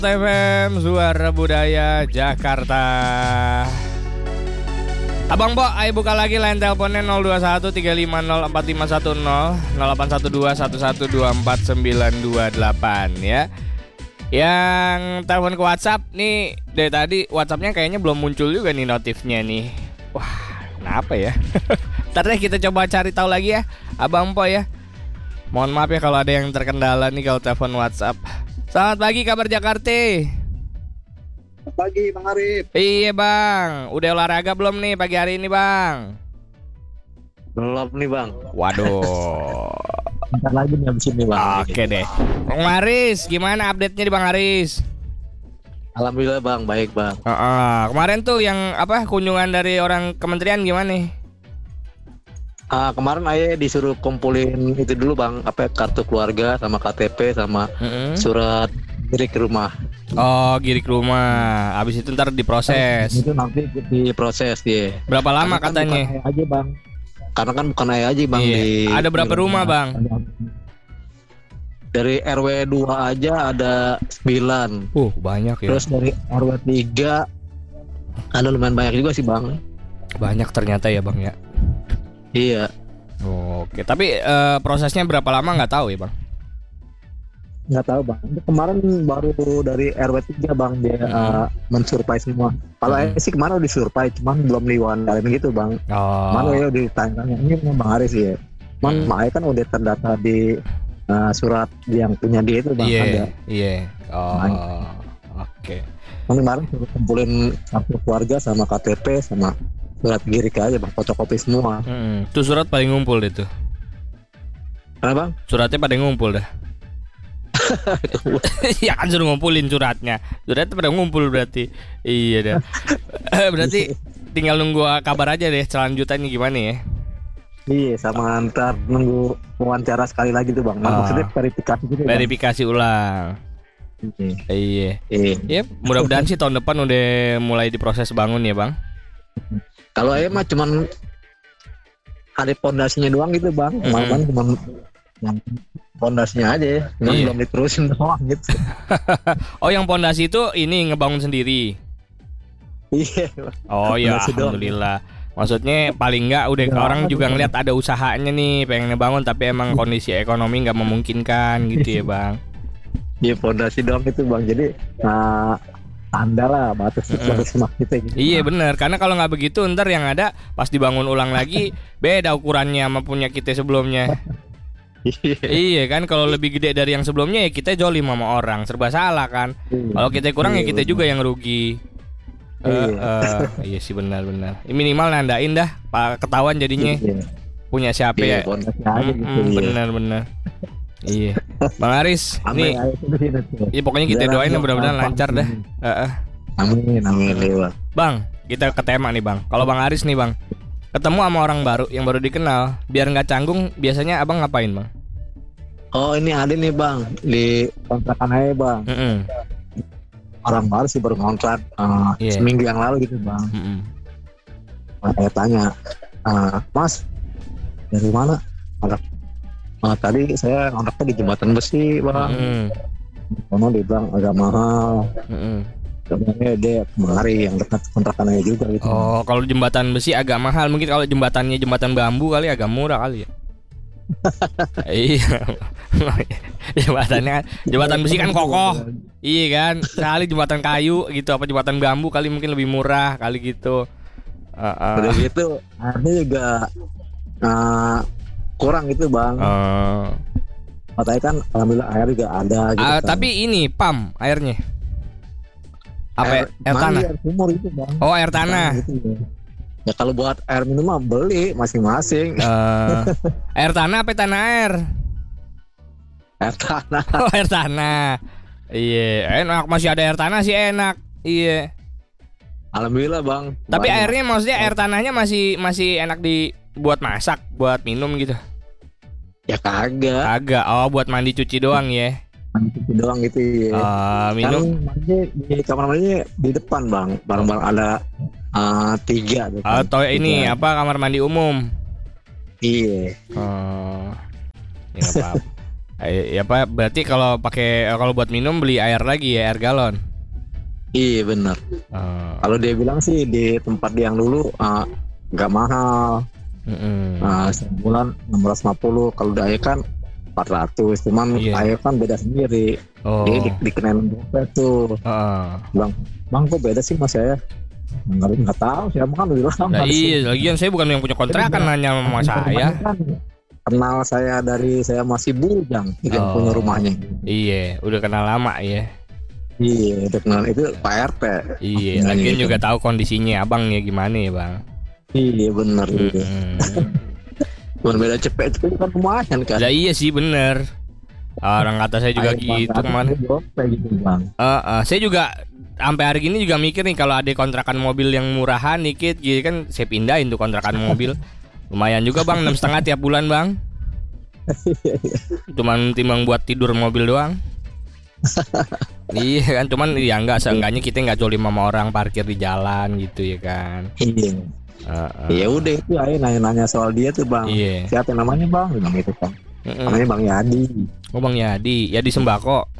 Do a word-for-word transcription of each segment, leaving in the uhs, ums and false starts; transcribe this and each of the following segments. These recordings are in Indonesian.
F M Suara Budaya Jakarta. Abang Bo, ayo buka lagi line teleponnya nol dua satu tiga lima nol empat lima satu nol nol delapan satu dua satu satu dua empat sembilan dua delapan ya. Yang telepon ke WhatsApp nih, dari tadi WhatsAppnya kayaknya belum muncul juga nih notifnya nih. Wah, kenapa ya? Ntar deh kita coba cari tahu lagi ya, Abang Po ya. Mohon maaf ya kalau ada yang terkendala nih kalau telepon WhatsApp. Selamat pagi kabar Jakarta. Selamat pagi Bang Arif. Iya Bang, udah olahraga belum nih pagi hari ini Bang? Belum nih Bang. Waduh. Bentar lagi nih abis ini Bang. Oke deh. Bang Aris, gimana update-nya di Bang Aris? Alhamdulillah Bang, baik Bang. Uh-uh. Kemarin tuh yang apa kunjungan dari orang kementerian gimana nih? Ah, kemarin Ayah disuruh kumpulin itu dulu Bang, apa kartu keluarga sama K T P sama Mm-hmm. surat diri ke rumah. Oh, girik rumah. Abis itu ntar diproses. Itu nanti diproses dia. Berapa lama Karena kan katanya? bukan Ayah aja Bang. Karena kan bukan Ayah aja Bang Iya. di. Ada berapa di rumah Bang? Dari R W dua aja ada sembilan. Uh, banyak ya. Terus dari R W tiga ada lumayan banyak juga sih Bang. Banyak ternyata ya Bang ya. Iya. Oke, tapi eh, prosesnya berapa lama nggak tahu ya Bang? Nggak tahu Bang. Itu kemarin baru dari R W tiga Bang dia Hmm. uh, mensurvey semua. Kalau Hmm. hmm. sih kemarin udah disurvey, cuman belum diwawancarin gitu Bang. Oh. Mana ya ditanya-tanya ini memang Bang Aris ya. Cuman Hmm. Makanya kan udah terdata di uh, surat yang punya dia itu Bang. Iya, Ada. iya. Oh, Makanya. oke. Kan kemarin suruh kumpulin kartu keluarga sama K T P sama surat girik aja Bang, fotokopi semua. Hmm. Tuh surat paling ngumpul deh tuh. Karena Bang, Suratnya pada ngumpul dah. Ya kan suruh ngumpulin suratnya. Suratnya pada ngumpul berarti. Iya dah. Eh, berarti tinggal nunggu kabar aja deh selanjutnya gimana ya. iya sama ntar nunggu wawancara sekali lagi tuh Bang. Nah, Ah. maksudnya verifikasi gitu Bang. Verifikasi ulang. Iya. Iya. Iya. Ya, mudah-mudahan sih tahun depan udah mulai diproses bangun ya, Bang. Kalau Ayah mah cuman ada pondasinya doang gitu Bang. Mm-mm. Kemarin cuman yang pondasinya aja ya. Cuman Iya. belum diterusin doang gitu. Oh, yang pondasi itu ini ngebangun sendiri. Iya. Oh ya, Pondasi doang. alhamdulillah. Maksudnya paling nggak udah Ya, orang juga betul. ngeliat ada usahanya nih pengen ngebangun tapi emang kondisi ekonomi nggak memungkinkan gitu ya, Bang. Iya pondasi doang itu Bang. Jadi nah tanda lah batas Mm-mm. batas rumah kita gitu. Iya bener, karena kalau nggak begitu ntar yang ada pas dibangun ulang lagi beda ukurannya sama punya kita sebelumnya. Iya. Iya kan, kalau lebih gede dari yang sebelumnya ya kita jolim sama orang, serba salah kan. Kalau kita kurang ya Iya, kita benar. juga yang rugi. Eh, Iya. eh, iya sih benar-benar. Minimal nandain dah, Pak ketahuan jadinya Iya. punya siapa Iya, ya. pondasi aja gitu. Mm-mm, Iya. benar-benar. Iya. Bang Aris, Amin. ini Ayo, sini, sini, sini. ya pokoknya kita Jalan doain yuk, mudah-mudahan gampang lancar dah. sini. Eh, eh. Amin, amin, iya, Bang. Bang, kita ke tema nih Bang. Kalau Bang Aris nih Bang, ketemu sama orang baru yang baru dikenal, biar nggak canggung, biasanya abang ngapain Bang? Oh ini ada nih Bang di kontrakan aja Bang. Mm-mm. Orang baru sih baru kontrak uh, Iya. seminggu yang lalu gitu Bang. Mm-mm. Nah, saya tanya, "Ah, Mas dari mana?" Kontrak. "Ah, tadi saya kontraknya di jembatan besi Bang." Mm-mm. Karena dia bilang agak mahal. Mm-mm. Sebenarnya dia kemari yang dekat kontrakan aja juga gitu. Oh, kalau jembatan besi agak mahal. Mungkin kalau jembatannya jembatan bambu kali agak murah kali ya. Iya. Jembatannya kan- jembatan besi kan kokoh. Iya kan. Kali jembatan kayu gitu apa jembatan bambu kali mungkin lebih murah kali gitu. Heeh. Udah gitu, airnya juga uh, kurang gitu Bang. Oh. Katanya kan alhamdulillah air juga ada gitu. Ah, kan. tapi ini pam airnya. Apa air, air mandi, tanah? air sumur itu Bang. Oh, air tanah. Gitu, ya. Ya kalau buat air minum mah beli masing-masing. Eh, air tanah apa tanah air? Air tanah. Oh, air tanah. Iya, enak masih ada air tanah sih enak. Iya. Alhamdulillah Bang. Tapi Banyak. airnya maksudnya air tanahnya masih masih enak dibuat masak, buat minum gitu. Ya kagak. Kagak. Oh, buat mandi cuci doang ya. Mandi cuci doang gitu ya. Ah, minum. Kan mandi di kamar mandinya di depan Bang. Barang-barang ada uh, tiga gitu. Atau ini Tiga. apa kamar mandi umum. Iya. Oh. Ya nggak apa-apa. Eh, ya apa berarti kalau pakai kalau buat minum beli air lagi ya, air galon. Iya bener. Oh. Kalau dia bilang sih di tempat dia yang dulu uh, nggak mahal. Mm-mm. Uh, sebulan enam ratus lima puluh. Kalau udah air kan empat ratus. Cuman Iya. air kan beda sendiri. Oh. Dia di, dikenain berapa tuh. Heeh. Bang, bang kok beda sih mas saya? Nggak, nggak tahu sih, kan bilang. Nah, iya, lagian saya bukan yang punya kontrakan, nanya sama saya. Kan, kenal saya dari saya masih bujang, yang Oh. punya rumahnya. Iya, udah kenal lama ya. Iya, udah kenal itu Pak R T. Iya, Namanya lagian itu. juga tahu kondisinya abang ya gimana ya bang. Iya benar. Iya. Mm-mm. Cuman beda cepet itu kan lumayan kan. Lah iya sih bener. Orang kata saya juga Air gitu panas kemana. itu gope gitu bang. Uh, uh, saya juga sampai hari gini juga mikir nih kalau ada kontrakan mobil yang murahan dikit gitu kan saya pindahin tuh kontrakan mobil. Lumayan juga bang, enam setengah tiap bulan bang. Cuman timbang buat tidur mobil doang. Iya kan, cuman ya enggak, seenggaknya kita nggak jolim sama orang parkir di jalan gitu ya kan. Iya. Uh, uh. Ya udah itu aja nanya-nanya soal dia tuh bang. Iya. Siapa namanya bang? Bilang gitu kan. Mm-mm. Namanya Bang Yadi. Oh bang Yadi, Yadi Sembako.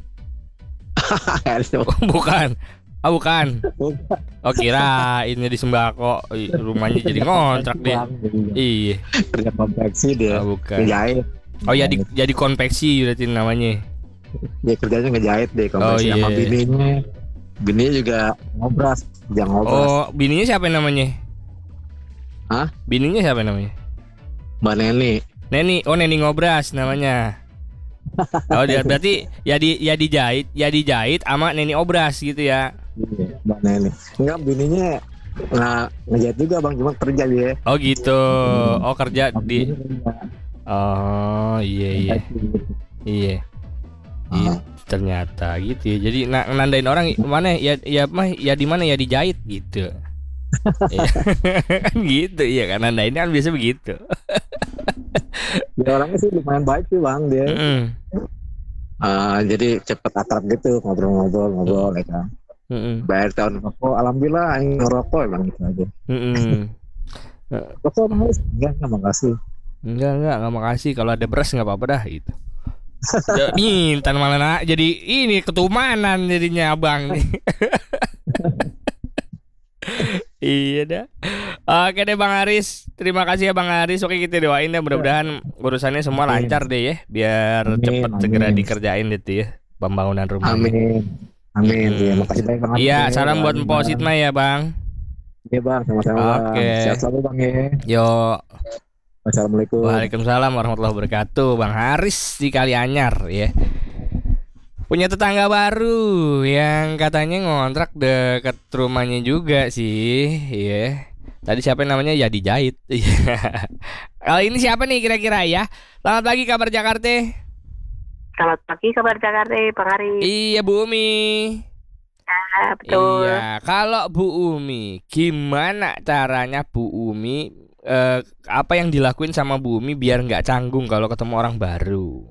Oh, bukan. Oh bukan. Oh kira ini di Sembako. Ih, rumahnya jadi ngontrak dia. Iya. Kerja konveksi dia. Oh, bukan. Ngejahit. Oh ya di, jadi konveksi berarti namanya. Dia kerjanya ngejahit deh konveksi Oh, sama iya. bininya. Bininya juga ngobras, kerja ngobras. Oh bininya siapa namanya? Hah? Bininya siapa namanya? Mbak Neni. Neni. Oh Neni Ngobras namanya. Oh dia berarti ya di ya dijahit ya dijahit sama Neni Obras gitu ya. Iya, Mbak Neni. Enggak, bininya nggak ngejahit juga bang, cuma kerja dia. Oh gitu. Oh kerja di. Oh iya iya iya. Gitu, ternyata gitu ya. Jadi na- nandain orang mana ya ya mah ya di mana ya dijahit gitu. Ya, kan gitu ya kan nandain kan biasa begitu. Ya orangnya sih lumayan baik sih bang dia. Mm-mm. Uh, jadi cepet akrab gitu, ngobrol-ngobrol ngobrol ya kan. Mm-mm. Bayar tahun rokok, alhamdulillah ini ngerokok bang gitu aja. Mm-mm. Rokok mas, enggak enggak makasih. Enggak enggak enggak makasih, kalau ada beras nggak apa-apa dah gitu. Minta malah nak jadi ini ketumanan jadinya abang nih. Iya dah. Oke deh Bang Aris, terima kasih ya Bang Aris. Oke kita doain deh mudah-mudahan urusannya semua Amin. lancar deh ya, biar Amin, cepat amin. segera dikerjain gitu ya pembangunan rumah. Amin. Amin. Hmm. Ya, makasih banyak banget. Iya, ya, salam buat Bang. Mpok Sitma ya Bang. Iya bang, sama-sama. Bang. Oke. Sehat selalu bang ya. Yo, Wassalamualaikum. Waalaikumsalam warahmatullahi wabarakatuh. Bang Haris di Kalianyar ya. Punya tetangga baru yang katanya ngontrak deket rumahnya juga sih, ya. Tadi siapa namanya ya dijahit. Kali ini siapa nih kira-kira ya? Selamat pagi kabar Jakarta. Selamat pagi kabar Jakarta, Bang Ari. Iya Bu Umi. Ya, betul. Iya, kalau Bu Umi, gimana caranya Bu Umi? Eh, apa yang dilakuin sama Bu Umi biar nggak canggung kalau ketemu orang baru?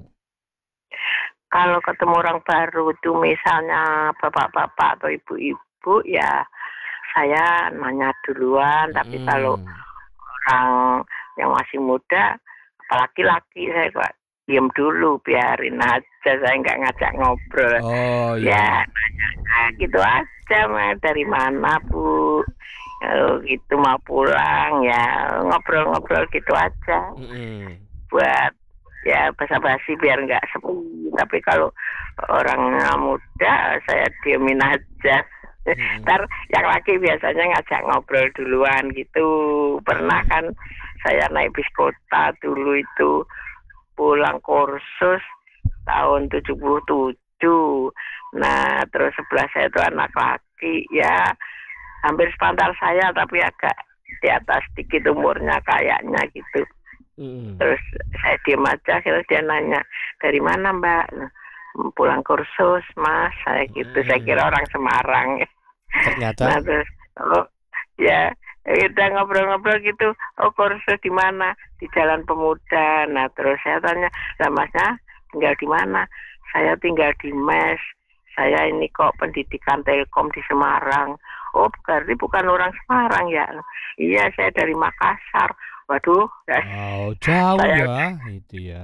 Kalau ketemu orang baru itu misalnya bapak-bapak atau ibu-ibu ya saya nanya duluan. Tapi Hmm. kalau orang yang masih muda, apalagi laki, saya kok diam dulu, biarin aja, saya nggak ngajak ngobrol. Oh Ya iya. nanya gitu aja, mah dari mana Bu? Kalau gitu mau pulang ya ngobrol-ngobrol gitu aja. Mm-mm. Buat ya basa-basi biar nggak sepi. Tapi kalau orangnya muda saya diemin aja. Mm-mm. Ntar yang laki biasanya ngajak ngobrol duluan gitu. Pernah kan saya naik bis kota dulu itu, pulang kursus tahun tujuh puluh tujuh. Nah terus sebelah saya itu anak laki ya hampir sepantar saya tapi agak di atas sedikit umurnya kayaknya gitu. Mm-mm. Terus saya diam aja, akhirnya dia nanya, dari mana Mbak? Pulang kursus Mas, saya gitu. Hmm. Saya kira orang Semarang. Ternyata. Nah terus, oh ya kita ngobrol-ngobrol gitu. Oh kursus di mana? Di Jalan Pemuda. Nah terus saya tanya, lah Masnya tinggal di mana? Saya tinggal di Mes. Saya ini kok pendidikan Telkom di Semarang. Oh berarti bukan orang Semarang ya? Iya saya dari Makassar. Waduh, ya. Oh, jauh Saya- ya, itu ya.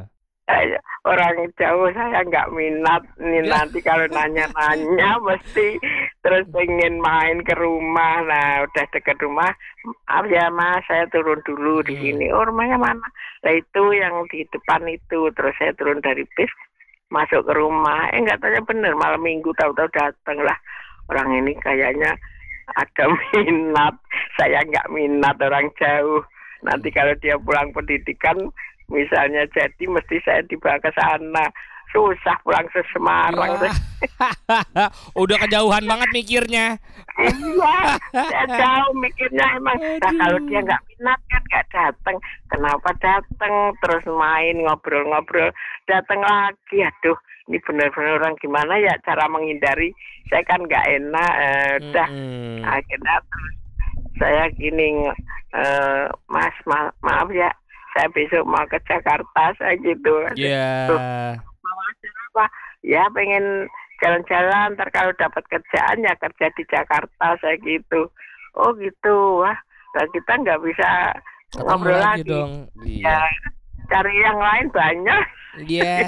Saya orang jauh saya nggak minat nih nanti kalau nanya-nanya mesti terus pengen main ke rumah. Nah udah dekat rumah, maaf ya mas saya turun dulu di sini. Oh rumahnya mana? Nah itu yang di depan itu. Terus saya turun dari bis masuk ke rumah. Eh nggak tanya bener malam minggu tahu-tahu datang lah orang ini kayaknya ada minat. Saya nggak minat orang jauh. Nanti kalau dia pulang pendidikan misalnya jadi mesti saya dibawa ke sana. Susah pulang ke Semarang. Udah kejauhan banget mikirnya. Iya, saya jauh mikirnya emang. Nah kalau dia nggak minat kan nggak datang. Kenapa datang? Terus main ngobrol-ngobrol. Datang lagi. Aduh, ini benar-benar orang gimana ya cara menghindari. Saya kan nggak enak. Eh, udah Mm-mm. akhirnya saya gini, eh, Mas ma- maaf ya. Saya besok mau ke Jakarta saya gitu. Iya. Mau acara apa? Ya pengen jalan-jalan. Ntar kalau dapat kerjaan ya kerja di Jakarta saya gitu. Oh gitu. Wah, nah kita nggak bisa Ketemu ngobrol lagi lagi. dong. Ya, Iya. cari yang lain banyak. Iya.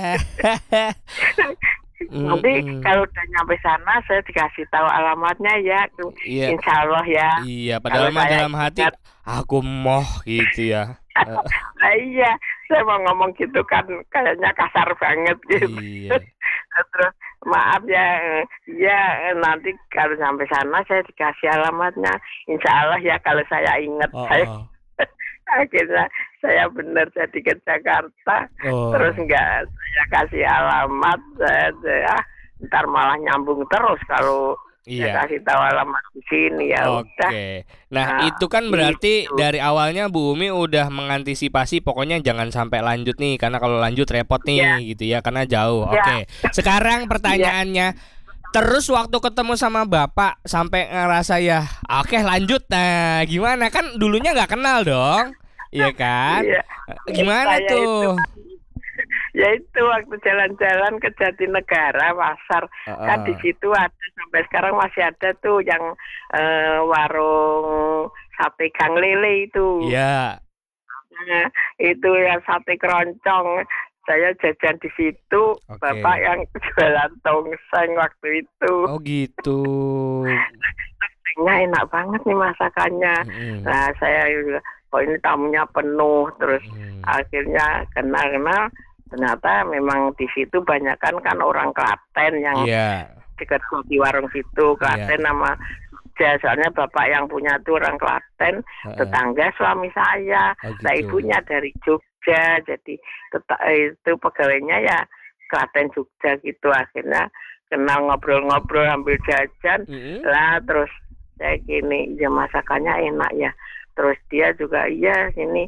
Nanti Mm-mm. kalau udah nyampe sana saya dikasih tahu alamatnya ya. Iya. Insya Allah ya. Iya, padahal Kalau mah saya dalam hati ingat. aku moh gitu ya. Eh, Nah, iya, saya mau ngomong gitu kan kayaknya kasar banget gitu. Iya. Terus maaf ya, eh, ya eh, nanti kalau sampai sana saya dikasih alamatnya. Insya Allah ya kalau saya ingat Oh, saya oh. akhirnya saya benar jadi ke Jakarta. Oh. Terus enggak saya kasih alamat, saya, saya ah, ntar malah nyambung terus kalau saya Iya. kasih tahu alamat di sini ya udah. Oke. Nah, Nah, itu kan berarti gitu. dari awalnya Bu Umi udah mengantisipasi pokoknya jangan sampai lanjut nih karena kalau lanjut repot nih Iya. gitu ya karena jauh. Iya. Oke. Sekarang pertanyaannya terus waktu ketemu sama Bapak sampai ngerasa ya, oke lanjut. Nah, gimana kan dulunya nggak kenal dong. Iya kan? Iya. Gimana Saya tuh? Ya itu waktu jalan-jalan ke Jatinegara pasar Heeh. kan di situ ada sampai sekarang masih ada tuh yang eh, warung sate Gang Lele itu. Iya. Nah, itu yang sate keroncong. Saya jajan di situ. Oke. Bapak yang jualan tongseng waktu itu. Oh gitu. Tongsengnya enak banget nih masakannya. Mm-mm. Nah saya juga, kok ini tamunya penuh terus Mm. akhirnya kenal-kenal. Ternyata memang di situ banyak kan kan orang Klaten yang Iya. dekat di warung situ. Klaten nama Jogja. Soalnya bapak yang punya itu orang Klaten, Heeh. tetangga suami saya. Oh, Nah gitu. ibunya dari Jogja, jadi teta- itu pegawainya ya Klaten Jogja gitu. Akhirnya kenal ngobrol-ngobrol ambil jajan. Mm-mm. Lah terus saya gini, ya masakannya enak ya. Terus dia juga iya sini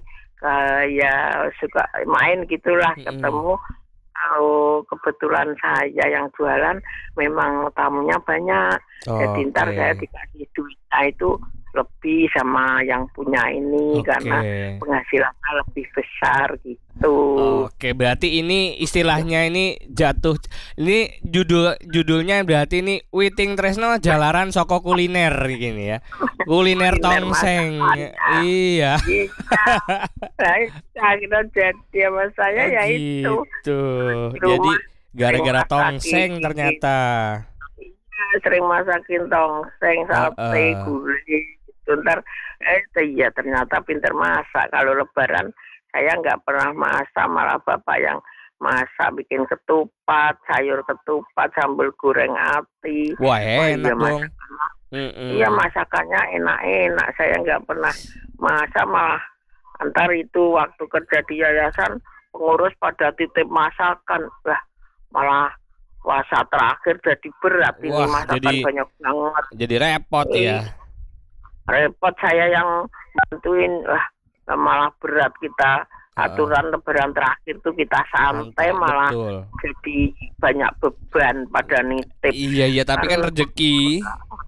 kayak suka main gitulah. Mm-mm. Ketemu kalau kebetulan saya yang jualan memang tamunya banyak. Jadi ntar Oke. saya dikasih duitnya itu lebih sama yang punya ini Oke. karena penghasilannya lebih besar gitu. Oke, berarti ini istilahnya ini jatuh. Ini judul judulnya berarti ini Witing Tresno Jalaran Soko Kuliner gini ya. Kuliner Kuliner tongseng. masakannya. Iya. Iya. Nah, akhirnya jadi sama saya ya itu. Gitu. Di Jadi rumah gara-gara sering tongseng masakin. ternyata. Iya, sering masakin tongseng, sate, Heeh. gulai. Gitu. Ntar, eh iya ternyata pinter masak. Kalau lebaran saya nggak pernah masak, malah bapak yang masak bikin ketupat, sayur ketupat, sambal goreng ati. Wah, Oh enak iya dong. masakannya, Mm-mm. iya masakannya enak-enak. Saya nggak pernah masak, malah antar itu waktu kerja di yayasan pengurus pada titip masakan. Wah, malah puasa terakhir jadi berat ini Wah, masakan jadi- banyak banget. Jadi repot ya. Repot saya yang bantuin, wah malah berat kita. Aturan lebaran terakhir tuh kita santai Mantap, malah betul. jadi banyak beban pada nitip. Iya, iya, tapi kan rezeki.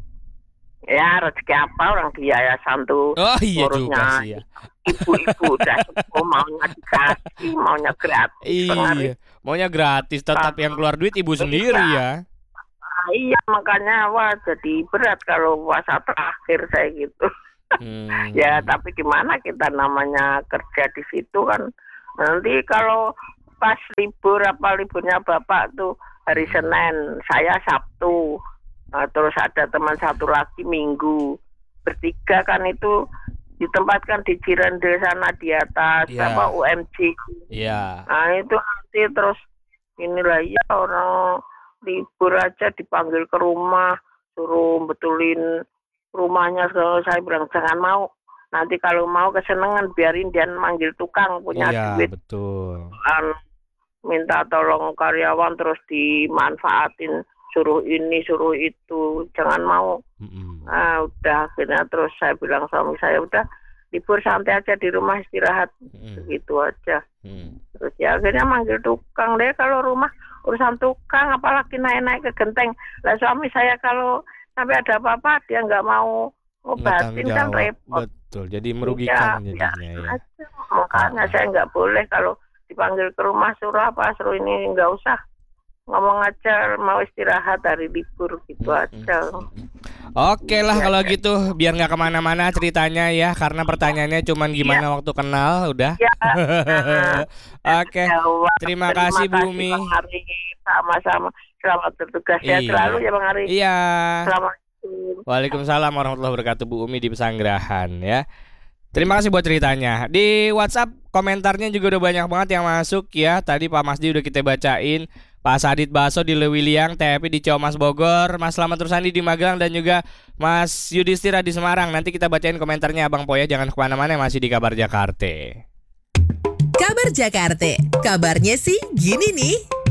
Ya rezeki apa orang di yayasan tuh Oh iya ngurusnya juga sih ya. ibu-ibu udah sepuh maunya dikasih, maunya gratis. Iya, maunya gratis tetap yang keluar duit ibu sendiri ya. Nah, iya makanya wah jadi berat kalau puasa terakhir saya gitu. Hmm. Ya tapi gimana kita namanya kerja di situ kan nanti kalau pas libur apa liburnya bapak tuh hari Senin, saya Sabtu. Nah, terus ada teman satu lagi Minggu. Bertiga kan itu ditempatkan di Cirende sana di atas Iya. apa U M C. Iya. Nah itu nanti terus inilah ya orang libur aja dipanggil ke rumah, suruh betulin rumahnya. So, saya bilang jangan mau. Nanti kalau mau kesenangan biarin dia manggil tukang punya Iya, duit. betul. An, minta tolong karyawan terus dimanfaatin, suruh ini suruh itu, jangan mau. Mm-mm. Nah udah akhirnya terus saya bilang suami saya udah libur santai aja di rumah istirahat. Mm-mm. Begitu aja. Mm. Terus ya akhirnya manggil tukang deh, kalau rumah urusan tukang apalagi naik-naik ke genteng. Lah suami saya kalau sampai ada apa-apa dia nggak mau Nggak tanggung ngobatin kan jawab. repot. Betul, jadi merugikan Ya, jadinya ya. aja. Makanya Ah. saya nggak boleh kalau dipanggil ke rumah suruh apa suruh ini, nggak usah, ngomong aja mau istirahat hari libur gitu aja. Oke lah Iya, kalau iya. gitu, biar nggak kemana-mana ceritanya ya, karena pertanyaannya cuman gimana waktu kenal, udah. Ya, Oke, jawab. terima kasih Bu Umi. Bang Ari, sama-sama. Selamat bertugas ya Iya. selalu ya Bang Ari. Iya. Selamat. Waalaikumsalam warahmatullahi wabarakatuh, Bu Umi di Pesanggerahan ya. Terima kasih buat ceritanya. Di WhatsApp komentarnya juga udah banyak banget yang masuk ya. Tadi Pak Masdi udah kita bacain. Pak Sadit Baso di Lewiliang, T P di Ciamas Bogor, Mas Slamet Tursandi di Magelang, dan juga Mas Yudhistira di Semarang. Nanti kita bacain komentarnya Abang Po ya. Jangan kemana-mana, masih di Kabar Jakarta. Kabar Jakarta, kabarnya sih gini nih.